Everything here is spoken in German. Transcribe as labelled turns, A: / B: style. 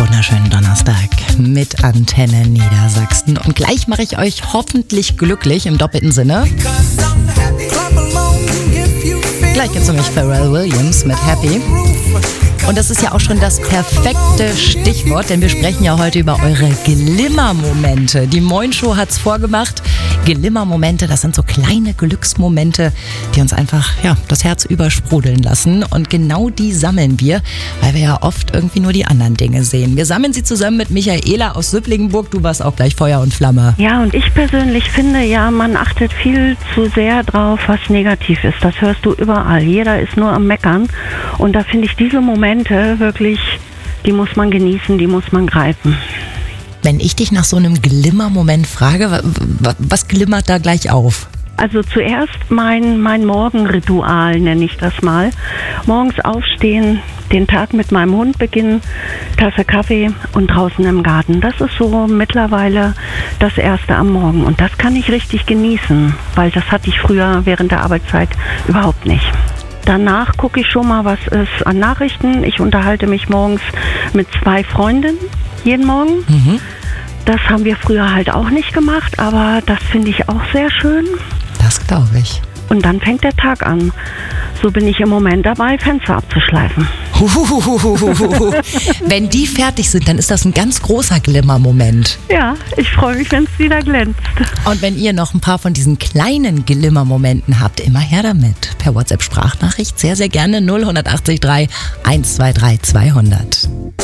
A: wunderschönen Donnerstag mit Antenne Niedersachsen. Und gleich mache ich euch hoffentlich glücklich im doppelten Sinne. Gleich geht's um mich Pharrell Williams mit Happy. Und das ist ja auch schon das perfekte Stichwort, denn wir sprechen ja heute über eure Glimmermomente. Die Moin-Show hat's vorgemacht. Glimmermomente, das sind so kleine Glücksmomente, die uns einfach das Herz übersprudeln lassen. Und genau die sammeln wir, weil wir ja oft irgendwie nur die anderen Dinge sehen. Wir sammeln sie zusammen mit Michaela aus Süpplingenburg. Du warst auch gleich Feuer und Flamme.
B: Ja, und ich persönlich finde man achtet viel zu sehr drauf, was negativ ist. Das hörst du überall. Jeder ist nur am Meckern. Und da finde ich diese Momente wirklich, die muss man genießen, die muss man greifen.
A: Wenn ich dich nach so einem Glimmermoment frage, was glimmert da gleich auf?
B: Also zuerst mein Morgenritual, nenne ich das mal. Morgens aufstehen, den Tag mit meinem Hund beginnen, Tasse Kaffee und draußen im Garten. Das ist so mittlerweile das Erste am Morgen. Und das kann ich richtig genießen, weil das hatte ich früher während der Arbeitszeit überhaupt nicht. Danach gucke ich schon mal, was ist an Nachrichten. Ich unterhalte mich morgens mit 2 Freundinnen jeden Morgen. Mhm. Das haben wir früher halt auch nicht gemacht, aber das finde ich auch sehr schön.
A: Das glaube ich.
B: Und dann fängt der Tag an. So bin ich im Moment dabei, Fenster abzuschleifen.
A: Wenn die fertig sind, dann ist das ein ganz großer Glimmermoment.
B: Ja, ich freue mich, wenn es wieder glänzt.
A: Und wenn ihr noch ein paar von diesen kleinen Glimmermomenten habt, immer her damit. Per WhatsApp-Sprachnachricht sehr, sehr gerne 0183 123 200.